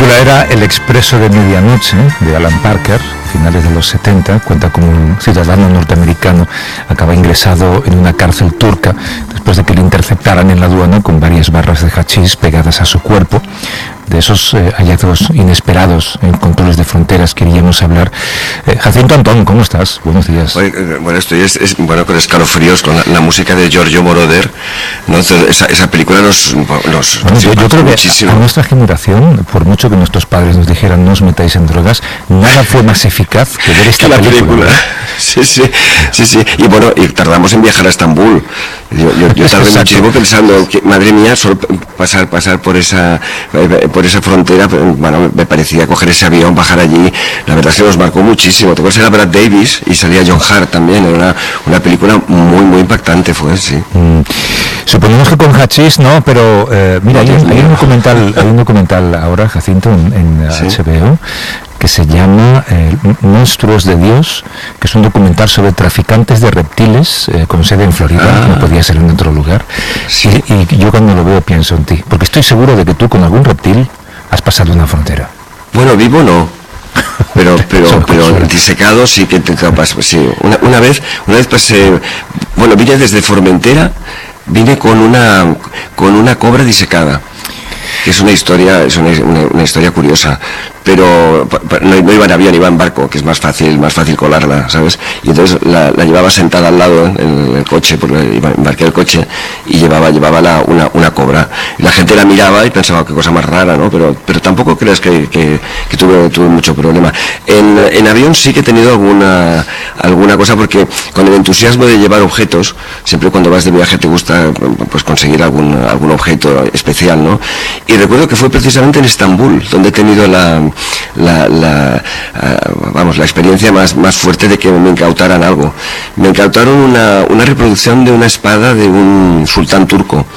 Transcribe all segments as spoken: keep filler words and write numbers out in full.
película era El Expreso de Medianoche, de Alan Parker, finales de los setenta. Cuenta como un ciudadano norteamericano acaba ingresado en una cárcel turca después de que le interceptaran en la aduana con varias barras de hachís pegadas a su cuerpo. De esos eh, hallazgos inesperados en controles de fronteras queríamos hablar. Eh, Jacinto Antón, ¿cómo estás? Buenos días. Oye, bueno, estoy es, es, bueno, con escalofríos, con la, la música de Giorgio Moroder, ¿no? Esa, esa película nos, nos, bueno, nos yo, yo creo muchísimo. Que a nuestra generación, por mucho que nuestros padres nos dijeran no os metáis en drogas, nada fue más eficaz que ver esta la película. película. Sí, sí, sí, sí. Y bueno, y tardamos en viajar a Estambul. Yo, yo, yo tardé muchísimo pensando que, madre mía, solo pasar, pasar por esa, por esa frontera, bueno, me parecía coger ese avión, bajar allí. La verdad es que nos marcó muchísimo. Te acuerdas, era Brad Davis y salía John Hart también. Era una, una película muy, muy impactante, fue, sí. Mm. Suponemos que con hachís no, pero eh, mira, hay un, hay un documental, hay un documental ahora, Jacinto, en, en ¿sí? H B O, que se llama eh, Monstruos de Dios, que es un documental sobre traficantes de reptiles, eh, con sede en Florida, ah. no podía ser en otro lugar. Sí. Y, y yo cuando lo veo pienso en ti, porque estoy seguro de que tú con algún reptil has pasado una frontera. Bueno, vivo no. pero pero pero disecado sí que te capaz, sí. Una, una vez una vez pasé, bueno, vine desde Formentera, vine con una con una cobra disecada, que es una historia es una, una, una historia curiosa, pero no, no iba en avión, iba en barco, que es más fácil más fácil colarla, ¿sabes? Y entonces la, la llevaba sentada al lado en el coche, porque iba, embarqué el coche y llevaba llevaba la, una una cobra. Y la gente la miraba y pensaba qué cosa más rara, ¿no? Pero pero tampoco creas que, que, que tuve tuve mucho problema. En, en avión sí que he tenido alguna alguna cosa, porque con el entusiasmo de llevar objetos, siempre cuando vas de viaje te gusta pues conseguir algún algún objeto especial, ¿no? Y recuerdo que fue precisamente en Estambul donde he tenido la La, la uh, vamos la experiencia más más fuerte de que me incautaran algo. Me incautaron una, una reproducción de una espada de un sultán turco,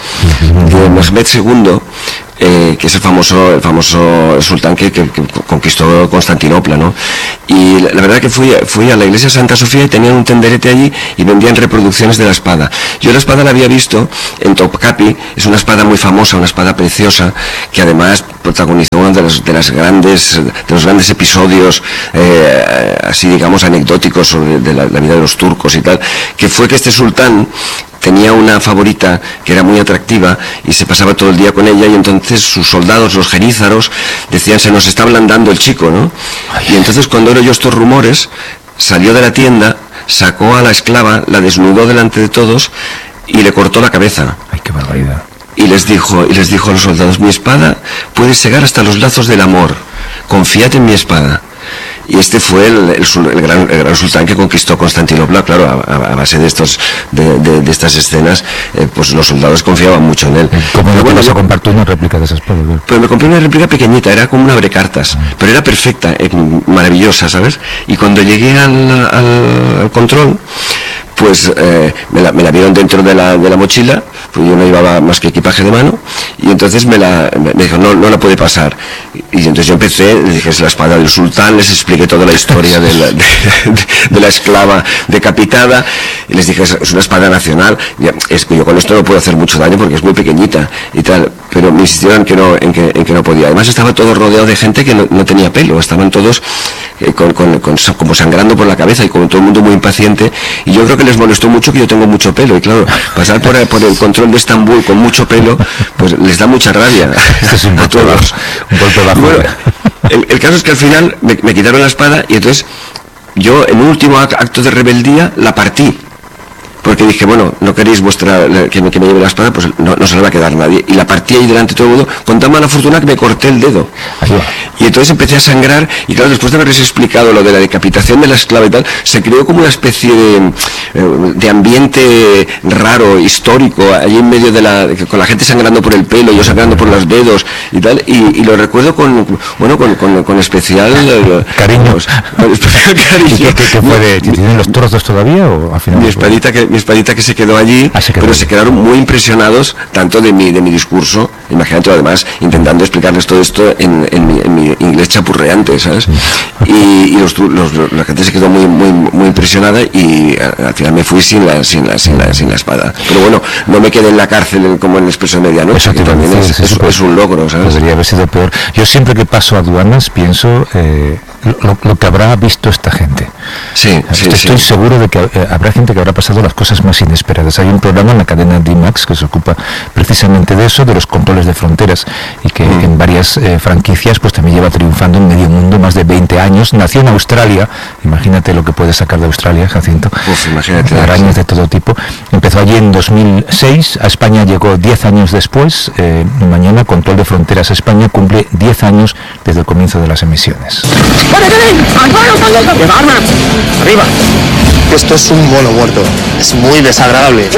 de Mehmed segundo, eh, que es el famoso el famoso sultán que, que, que conquistó Constantinopla, ¿no? Y la, la verdad que fui fui a la iglesia Santa Sofía y tenían un tenderete allí y vendían reproducciones de la espada. Yo la espada la había visto en Topkapi, es una espada muy famosa, una espada preciosa, que además protagonizó uno de los de las grandes de los grandes episodios eh, así digamos anecdóticos sobre de la, la vida de los turcos y tal, que fue que este sultán tenía una favorita que era muy atractiva y se pasaba todo el día con ella, y entonces sus soldados, los genízaros, decían se nos está ablandando el chico, ¿no? Y entonces cuando oyó estos rumores, salió de la tienda, sacó a la esclava, la desnudó delante de todos y le cortó la cabeza. ¡Ay, qué barbaridad! Y les dijo, y les dijo a los soldados, mi espada puede segar hasta los lazos del amor, confiad en mi espada. Y este fue el, el, el, gran, el gran sultán que conquistó Constantinopla, claro, a, a base de estos de, de, de estas escenas, eh, pues los soldados confiaban mucho en él. ¿Cómo no bueno, vas a comprar tú una réplica de esas espada? Pues me compré una réplica pequeñita, era como un abrecartas, ah. pero era perfecta, eh, maravillosa, ¿sabes? Y cuando llegué al, al, al control, pues eh, me, la, me la vieron dentro de la, de la mochila, pues yo no llevaba más que equipaje de mano, y entonces me la me, me dijo, no, no la puede pasar. Y, y entonces yo empecé, les dije, es la espada del sultán, les expliqué toda la historia de la, de, de, de la esclava decapitada, y les dije, es, es una espada nacional, ya, es que yo con esto no puedo hacer mucho daño porque es muy pequeñita y tal, pero me insistieron que no, en, que, en que no podía. Además estaba todo rodeado de gente que no, no tenía pelo, estaban todos eh, con, con, con, como sangrando por la cabeza y con todo el mundo muy impaciente, y yo creo que les molestó mucho que yo tengo mucho pelo, y claro, pasar por, por el control de Estambul con mucho pelo, pues les da mucha rabia. Este es un a todos. Bajo, un golpe bajo. Bueno, el, el caso es que al final me, me quitaron la espada, y entonces yo en un último acto de rebeldía la partí, porque dije, bueno, no queréis vuestra que me, que me lleve la espada, pues no, no se la va a quedar nadie, y la partí ahí delante de todo el mundo, con tan mala fortuna que me corté el dedo. Ayuda. Y entonces empecé a sangrar, y claro, después de haberles explicado lo de la decapitación de la esclava y tal, se creó como una especie de, de ambiente raro, histórico, allí en medio de la, con la gente sangrando por el pelo, yo sangrando por los dedos y tal, y, y lo recuerdo con, bueno, con, con, con especial cariño. Con especial cariño. ¿Qué, qué, qué fue de, ¿tienen los trozos todavía o al final? Mi espadita que, mi espadita que se quedó allí, ah, se quedó pero allí. Se quedaron muy impresionados tanto de mi, de mi discurso Imagínate, además, intentando explicarles todo esto en, en, mi, en mi inglés chapurreante, ¿sabes? Y, y los, los, los, la gente se quedó muy muy muy impresionada y al final me fui sin la, sin la, sin la, sin la espada. Pero bueno, no me quedé en la cárcel como en el Expreso de Medianoche, que también es, es, es, es un logro, ¿sabes? Podría haber sido peor. Yo siempre que paso aduanas pienso eh, lo, lo que habrá visto esta gente. Sí, sí, Estoy sí. seguro de que eh, habrá gente que habrá pasado las cosas más inesperadas. Hay un programa en la cadena D MAX que se ocupa precisamente de eso, de los controles de fronteras, y que mm. en varias eh, franquicias pues también lleva triunfando en medio mundo más de veinte años. Nació en Australia, imagínate lo que puede sacar de Australia, Jacinto. Uf, imagínate. Arañas de todo tipo. Empezó allí en dos mil seis, a España llegó diez años después. Eh, mañana Control de Fronteras España cumple diez años desde el comienzo de las emisiones. ¡Arriba! Esto es un mono muerto. Es muy desagradable.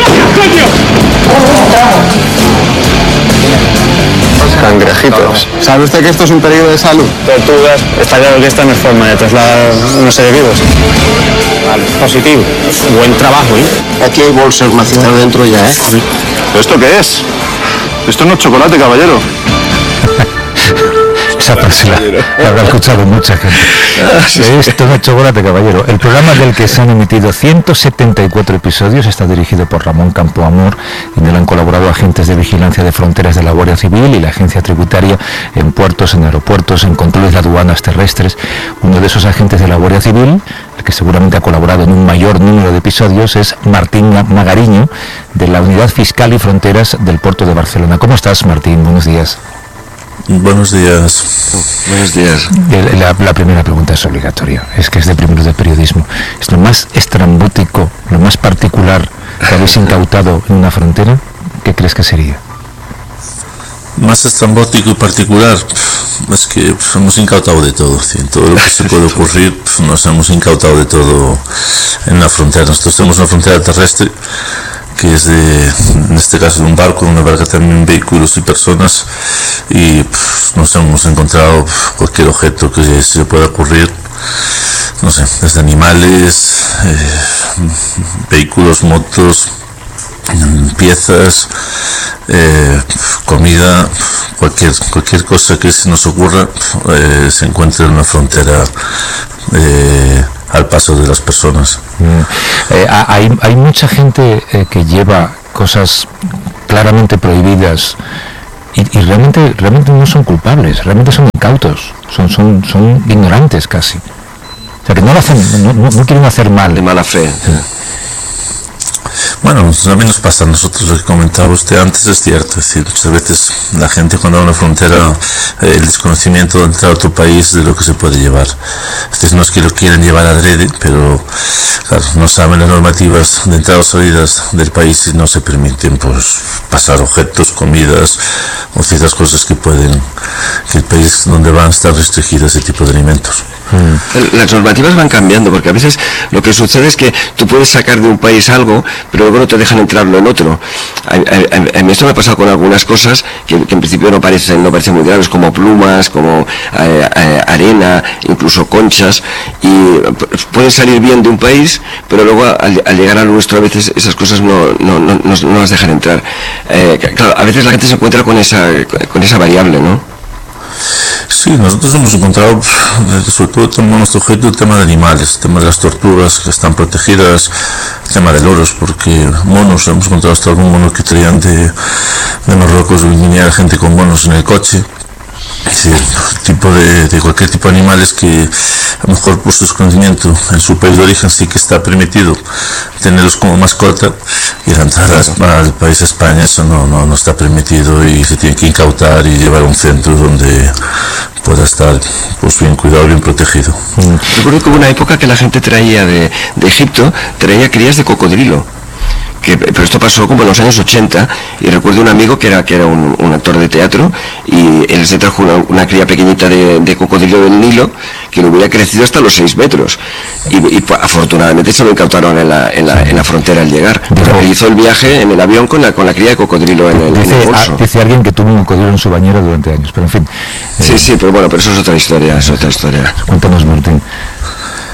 Cangrejitos. ¿Sabe usted que esto es un peligro de salud? Tortugas. Está claro que esta no es forma de trasladar unos seres vivos. Vale, positivo. Buen trabajo, ¿eh? Aquí hay bolsas vacías dentro ya, ¿eh? ¿Esto qué es? Esto no es chocolate, caballero. Esa frase la, la habrá escuchado mucha gente. Esto no es chocolate, caballero. El programa del que se han emitido ciento setenta y cuatro episodios está dirigido por Ramón Campoamor, en él han colaborado agentes de vigilancia de fronteras de la Guardia Civil y la Agencia Tributaria en puertos, en aeropuertos, en controles de aduanas terrestres. Uno de esos agentes de la Guardia Civil, el que seguramente ha colaborado en un mayor número de episodios, es Martín Magariño, de la Unidad Fiscal y Fronteras del Puerto de Barcelona. ¿Cómo estás, Martín? Buenos días. Buenos días. Buenos días. La, la primera pregunta es obligatoria, es que es de primero de periodismo. ¿Es lo más estrambótico, lo más particular que habéis incautado en una frontera? ¿Qué crees que sería? Más estrambótico y particular, es que hemos incautado de todo, ¿sí? Todo lo que se puede ocurrir, nos hemos incautado de todo en la frontera. Nosotros tenemos una frontera terrestre que es de, en este caso de un barco, una barca también, vehículos y personas, y pff, nos hemos encontrado cualquier objeto que se pueda ocurrir, no sé, desde animales, eh, vehículos, motos, piezas, eh, comida, cualquier cualquier cosa que se nos ocurra eh, se encuentra en una frontera eh, al paso de las personas. Mm. Eh, hay, hay mucha gente eh, que lleva cosas claramente prohibidas y, y realmente realmente no son culpables, realmente son incautos, son son son ignorantes casi. O sea, que no lo hacen, no, no, no quieren hacer mal. De mala fe. Sí. Bueno, también nos pasa a nosotros, lo que comentaba usted antes es cierto, es decir, muchas veces la gente cuando va a una frontera, eh, el desconocimiento de entrar a otro país de lo que se puede llevar. Es decir, no es que lo quieran llevar adrede, pero claro, no saben las normativas de entradas o salidas del país y no se permiten pues pasar objetos, comidas o ciertas cosas que pueden, que el país donde van está restringido ese tipo de alimentos. Mm. Las normativas van cambiando, porque a veces lo que sucede es que tú puedes sacar de un país algo, pero luego no te dejan entrarlo en otro. A, a, a mí esto me ha pasado con algunas cosas que, que en principio no parecen, no parecen muy graves, como plumas, como eh, eh, arena, incluso conchas, y pueden salir bien de un país, pero luego al, al llegar al nuestro a veces esas cosas no, no, no, no, no las dejan entrar. Eh, claro, a veces la gente se encuentra con esa, con esa variable, ¿no? Sí, nosotros hemos encontrado, sobre todo tenemos nuestro objeto el tema de animales, el tema de las tortugas que están protegidas, el tema de loros, porque monos, hemos encontrado hasta algún mono que traían de, de Marruecos, venía gente con monos en el coche. Es decir, tipo de, de cualquier tipo de animales que a lo mejor por su desconocimiento en su país de origen sí que está permitido tenerlos como mascota, y al entrar al país de España eso no, no, no está permitido y se tiene que incautar y llevar a un centro donde pueda estar pues bien cuidado, bien protegido. Mm. Recuerdo que hubo una época que la gente traía de, de Egipto, traía crías de cocodrilo. Que, pero esto pasó como en los años ochenta, y recuerdo un amigo que era que era un, un actor de teatro, y él se trajo una, una cría pequeñita de, de cocodrilo del Nilo que le hubiera crecido hasta los seis metros, y, y afortunadamente se lo incautaron en la, en la, en la frontera al llegar, porque hizo el viaje en el avión con la, con la cría de cocodrilo en el, dice, en el bolso. A, dice alguien que tuvo un cocodrilo en su bañera durante años, pero en fin. Sí, eh, sí, pero bueno, pero eso es otra historia, es otra historia. Cuéntanos, Martín.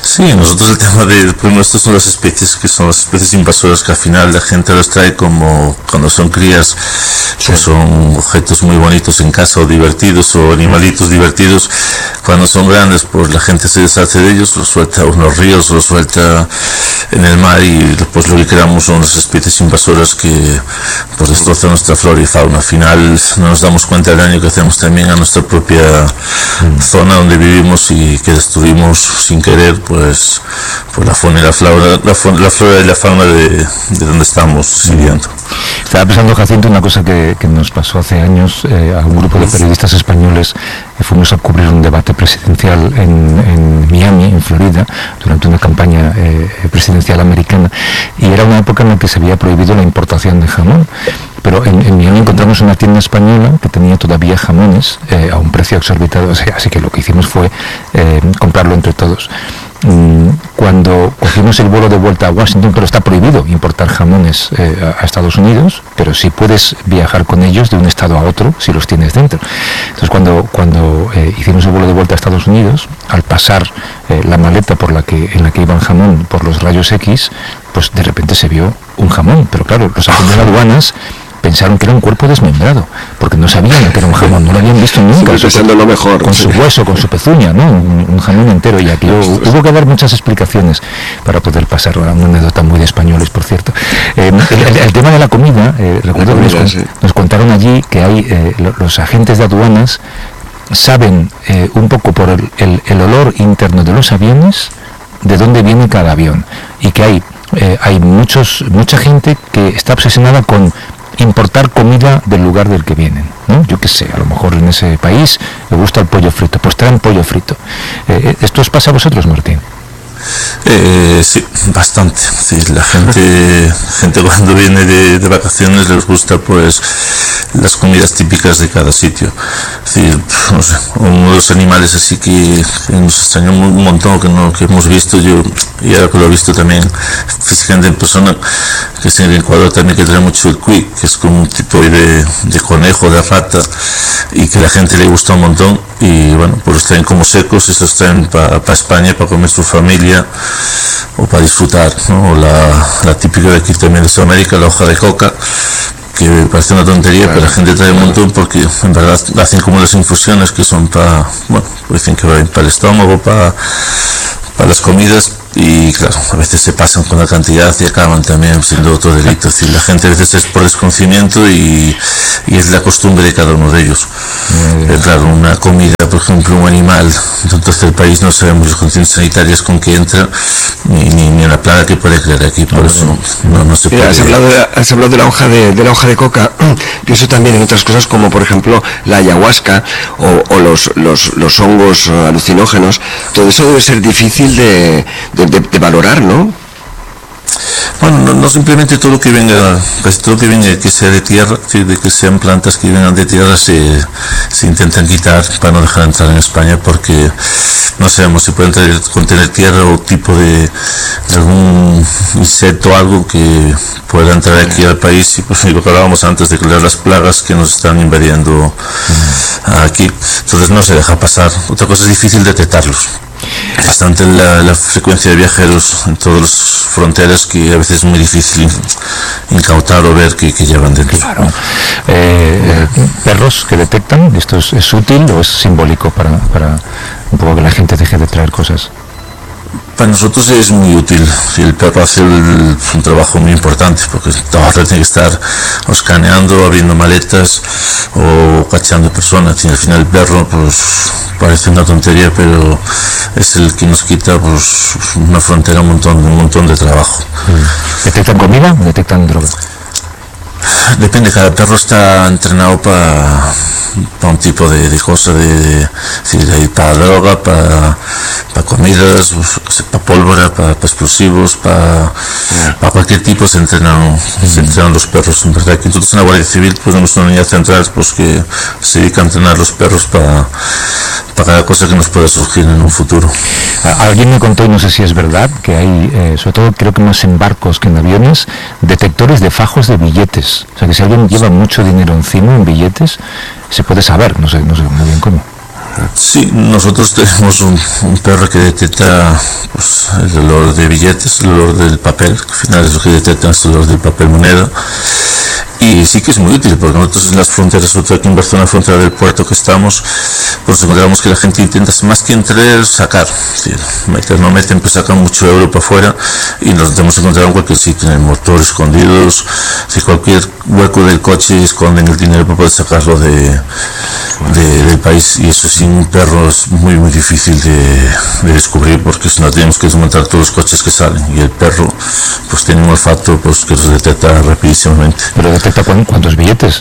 Sí, nosotros el tema de, pues nuestros son las especies que son las especies invasoras que al final la gente los trae como cuando son crías, pues son objetos muy bonitos en casa o divertidos o animalitos divertidos. Cuando son grandes, pues la gente se deshace de ellos, los suelta a unos ríos, los suelta en el mar y pues lo que creamos son las especies invasoras que pues destrozan nuestra flora y fauna. Al final no nos damos cuenta del daño que hacemos también a nuestra propia mm. zona donde vivimos y que destruimos sin querer pues, pues la fauna y la flora, la, fauna, la flora y la fauna de, de donde estamos viviendo. Estaba pensando, Jacinto, una cosa que, que nos pasó hace años eh, a un grupo de periodistas españoles. Eh, fuimos a cubrir un debate presidencial en, en Miami, en Florida, durante una campaña eh, presidencial americana, y era una época en la que se había prohibido la importación de jamón. Pero en, en Miami encontramos una tienda española que tenía todavía jamones eh, a un precio exorbitado, así, así que lo que hicimos fue eh, comprarlo entre todos. Cuando cogimos el vuelo de vuelta a Washington, pero está prohibido importar jamones eh, a Estados Unidos, pero sí puedes viajar con ellos de un estado a otro si los tienes dentro. Entonces cuando, cuando eh, hicimos el vuelo de vuelta a Estados Unidos, al pasar eh, la maleta por la que, en la que iba el jamón por los rayos X, pues de repente se vio un jamón, pero claro, los agentes de aduanas pensaron que era un cuerpo desmembrado, porque no sabían que era un jamón, no lo habían visto nunca. Sí, pensando lo mejor, con sí. su hueso, con su pezuña, ¿no? Un, un jamón entero, y aquí hubo que dar muchas explicaciones para poder pasar. Una anécdota muy de españoles, por cierto. Eh, el, el, el tema de la comida, eh, recuerdo la comida, que nos, sí. nos contaron allí que hay eh, los agentes de aduanas saben eh, un poco por el, el, el olor interno de los aviones de dónde viene cada avión, y que hay eh, hay muchos mucha gente que está obsesionada con importar comida del lugar del que vienen, ¿no? Yo qué sé, a lo mejor en ese país le gusta el pollo frito, pues traen pollo frito. Eh, ¿Esto os pasa a vosotros, Martín? Eh, sí, bastante. Sí, la gente, gente cuando viene de, de vacaciones les gusta pues las comidas típicas de cada sitio. Sí, no sé, uno de los animales así que, que nos extrañó un montón, que no que hemos visto yo, y ahora que lo he visto también físicamente en persona, que es en el Ecuador también, que trae mucho el cuy, que es como un tipo de, de conejo, de rata, y que a la gente le gusta un montón, y bueno, pues los traen como secos y se los traen para pa España para comer su familia o para disfrutar, ¿no? La, la típica de aquí también de Sudamérica, la hoja de coca, que parece una tontería, claro, pero la gente trae un montón porque en verdad hacen como las infusiones que son para, bueno, dicen que va para el estómago, para, para las comidas, y claro, a veces se pasan con la cantidad y acaban también siendo otro delito. Es decir, la gente a veces es por desconocimiento y, y es la costumbre de cada uno de ellos. Pero claro, una comida, por ejemplo, un animal, entonces el país no sabemos las condiciones sanitarias con que entra, ni, ni, ni la plaga que puede crear aquí, por eso no, no se puede. Mira, has hablado de la, has hablado de la hoja de, de la hoja de coca. Pienso también en otras cosas como por ejemplo la ayahuasca o, o los, los, los hongos alucinógenos. Todo eso debe ser difícil de, de, de, de valorar, ¿no? Bueno, no, no simplemente todo lo que venga, casi todo lo que venga que sea de tierra, ¿sí? De que sean plantas que vengan de tierra, se, se intentan quitar para no dejar entrar en España, porque no sabemos si pueden tener, contener tierra o tipo de, de algún insecto o algo que pueda entrar aquí al país, y pues lo que hablábamos antes de crear las plagas que nos están invadiendo aquí, entonces no se deja pasar. Otra cosa es difícil detectarlos. Bastante la, la frecuencia de viajeros en todas las fronteras, que a veces es muy difícil incautar o ver que, que llevan dentro. Claro. Eh, eh, perros que detectan, ¿esto es, es útil o es simbólico para, para un poco que la gente deje de traer cosas? Para nosotros es muy útil. El perro hace el, un trabajo muy importante, porque todo tiene que estar o escaneando, abriendo maletas o cachando personas, y al final el perro pues parece una tontería, pero es el que nos quita pues una frontera, un montón, un montón de trabajo. ¿Detectan comida o detectan droga? Depende, cada perro está entrenado para pa un tipo de, de cosa, de, de, de, para droga, para pa comidas, para pólvora, para pa explosivos, para pa cualquier tipo se entrenan, mm. se entrenan los perros. En verdad que nosotros en la Guardia Civil pues tenemos una unidad central pues que se dedica a entrenar los perros para para cada cosa que nos pueda surgir en un futuro. Alguien me contó, y no sé si es verdad, que hay, eh, sobre todo creo que más en barcos que en aviones, detectores de fajos de billetes. O sea, que si alguien lleva mucho dinero encima en billetes, se puede saber, no sé, no sé muy bien cómo. Sí, nosotros tenemos un, un perro que detecta pues, el olor de billetes, el olor del papel, que al final es lo que detecta, es el olor del papel moneda. Y sí que es muy útil, porque nosotros en las fronteras, sobre todo aquí en Barcelona, frontera del puerto que estamos, pues encontramos que la gente intenta más que entrar, sacar. Es decir, meter, no meten, pues sacan mucho euro para afuera y nos hemos encontrado en cualquier sitio, en el motor escondidos, si cualquier hueco del coche esconden el dinero para poder sacarlo de, de, del país, y eso sin un perro es muy muy difícil de, de descubrir, porque si no tenemos que desmontar todos los coches que salen, y el perro pues tiene un olfato pues que los detecta rapidísimamente. Pero detecta cuántos billetes.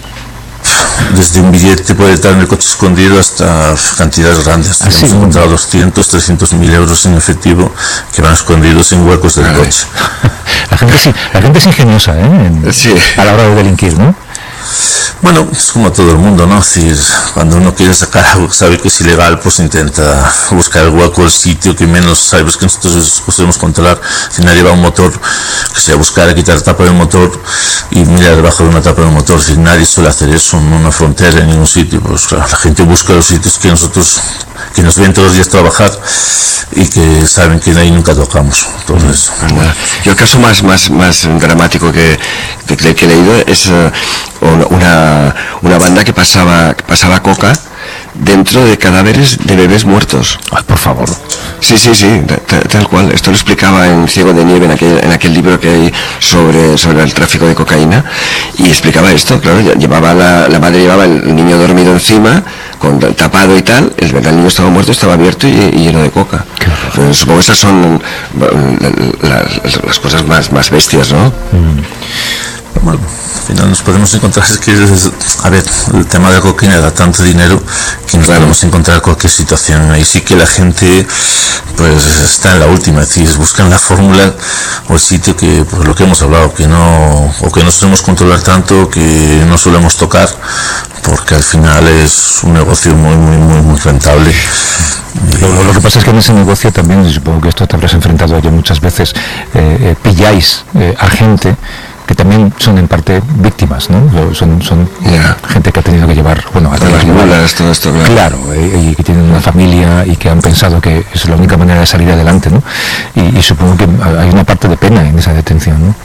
Desde un billete puede estar en el coche escondido hasta cantidades grandes. ¿Ah, sí? Hemos encontrado doscientos, trescientos mil euros en efectivo que van escondidos en huecos del Ay. coche. La gente, sí, la gente es ingeniosa, ¿eh? En, Sí. A la hora de delinquir, ¿no? Bueno, es como todo el mundo, ¿no? Es decir, cuando uno quiere sacar algo que sabe que es ilegal, pues intenta buscar el hueco, el sitio que menos sabes que nosotros podemos controlar. Si nadie va a un motor, que sea buscar, quitar la tapa del motor y mirar debajo de una tapa del motor. Si nadie suele hacer eso en una frontera, en ningún sitio, pues claro, la gente busca los sitios que nosotros, que nos ven todos los días trabajar y que saben que de ahí nunca tocamos. Entonces, Bueno, yo el caso más más más dramático que, que, que he leído es uh, una una banda que pasaba que pasaba coca dentro de cadáveres de bebés muertos. Ay, por favor. Sí, sí, sí, tal, tal cual. Esto lo explicaba en Ciego de Nieve, en aquel, en aquel libro que hay sobre, sobre el tráfico de cocaína, y explicaba esto, claro, llevaba la, la madre llevaba el niño dormido encima, con tapado y tal, el, el niño estaba muerto, estaba abierto y, y lleno de coca. Pues, supongo que esas son la, la, las cosas más, más bestias, ¿no? Mm. Bueno, al final nos podemos encontrar, es que, a ver, el tema de la cocaína da tanto dinero que nos podemos encontrar cualquier situación. Ahí sí que la gente pues está en la última, es decir, buscan la fórmula o el sitio que, pues lo que hemos hablado, que no, o que no solemos controlar tanto, que no solemos tocar, porque al final es un negocio muy, muy, muy, muy rentable. Lo, lo que pasa es que en ese negocio también, y supongo que esto te habrás enfrentado ya muchas veces, eh, eh, pilláis eh, a gente que también son en parte víctimas, ¿no? Son, son yeah. gente que ha tenido que llevar, bueno, a las mulas, todo esto, claro. Claro, eh, y que tienen una familia y que han pensado que es la única manera de salir adelante, ¿no? Y, y supongo que hay una parte de pena en esa detención, ¿no?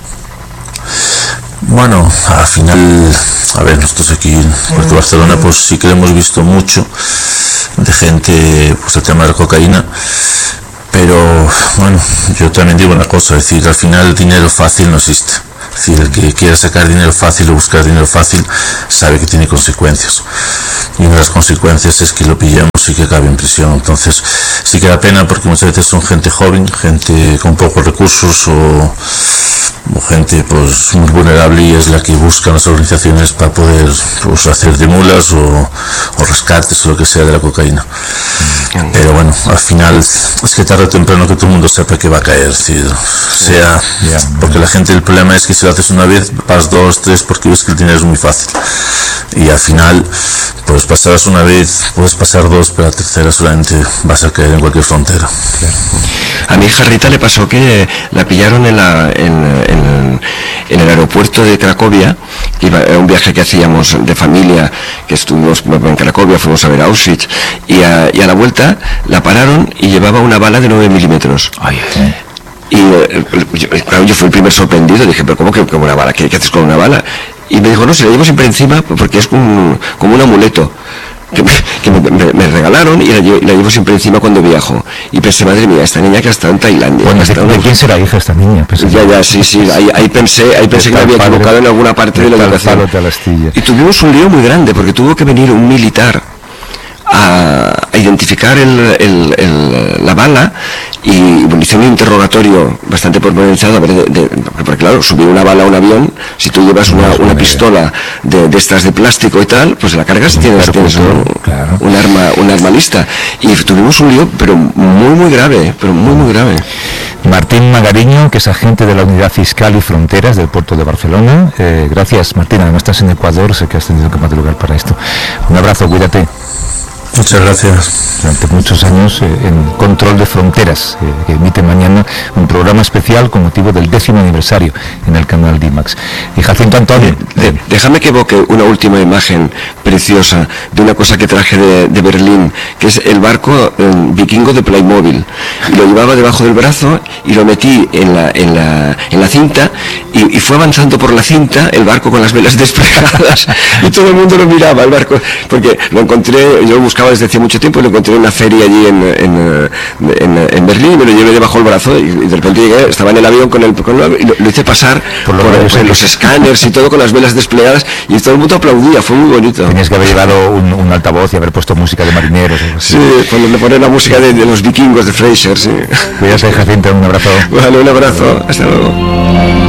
Bueno, al final, a ver, nosotros aquí en Puerto Barcelona, pues sí que hemos visto mucho de gente, pues el tema de la cocaína, pero bueno, yo también digo una cosa, es decir, al final el dinero fácil no existe. Es decir, el que quiera sacar dinero fácil o buscar dinero fácil sabe que tiene consecuencias. Y una de las consecuencias es que lo pillamos y que acabe en prisión. Entonces sí que da pena, porque muchas veces son gente joven, gente con pocos recursos o, o gente pues muy vulnerable, y es la que buscan las organizaciones para poder pues, hacer de mulas o, o rescates o lo que sea de la cocaína. Pero bueno, al final es que tarde o temprano que todo el mundo sepa que va a caer, ¿sí? Sea, porque la gente, el problema es que si lo haces una vez, vas dos, tres, porque ves que el dinero es muy fácil, y al final pues pasarás una vez, puedes pasar dos, pero la tercera solamente vas a caer en cualquier frontera. A mi hija Rita le pasó que la pillaron en, la, en, en, en el aeropuerto de Cracovia. Iba, era un viaje que hacíamos de familia, que estuvimos en Cracovia, fuimos a ver Auschwitz, y a, y a la vuelta la pararon y llevaba una bala de nueve milímetros. Ay, ay. Y eh, yo, claro, yo fui el primer sorprendido, dije, pero ¿cómo que como una bala? ¿Qué, ¿Qué haces con una bala? Y me dijo, no, se la llevo siempre encima porque es como, como un amuleto que, me, que me, me, me regalaron, y la, llevo, la llevo siempre encima cuando viajo. Y pensé, madre mía, esta niña que ha estado en Tailandia. Bueno, ¿de, ¿de quién será hija esta niña? Pensé ya, ya, sí, sí, ahí, ahí pensé, ahí pensé que me había equivocado en alguna parte de la delegación. Y tuvimos un lío muy grande, porque tuvo que venir un militar a, a identificar el, el, el, la bala, y bueno, hice un interrogatorio bastante pormenorizado, a ver, de, de, porque claro, subir una bala a un avión, si tú llevas una, una pistola de, de estas de plástico y tal, pues la cargas y tienes, tienes un, claro. un arma un arma lista. Y tuvimos un lío, pero muy muy grave, pero muy muy grave. Martín Magariño, que es agente de la Unidad Fiscal y Fronteras del Puerto de Barcelona. Eh, gracias, Martín, además estás en Ecuador, sé que has tenido que madrugar para esto. Un abrazo, cuídate. Muchas gracias. Durante muchos años eh, en Control de Fronteras, eh, que emite mañana un programa especial con motivo del décimo aniversario en el canal D MAX. Y Jacinto Antonio. De, de, déjame que evoque una última imagen preciosa de una cosa que traje de, de Berlín, que es el barco eh, vikingo de Playmobil. Lo llevaba debajo del brazo y lo metí en la, en la, en la cinta y, y fue avanzando por la cinta el barco con las velas desplegadas y todo el mundo lo miraba, el barco, porque lo encontré, yo lo buscaba desde hace mucho tiempo y lo encontré en una feria allí en, en, en, en Berlín, me lo llevé debajo del brazo y, y de repente llegué, estaba en el avión con el, con el y lo, lo hice pasar por, lo por, por el, los escáneres y todo con las velas desplegadas y todo el mundo aplaudía, fue muy bonito. Tenías que haber llevado un, un altavoz y haber puesto música de marineros. Sí, cuando le ponen la música de, de los vikingos de Fraser, sí. Cuídate, Jacinto, un abrazo. Vale, un abrazo, hasta luego.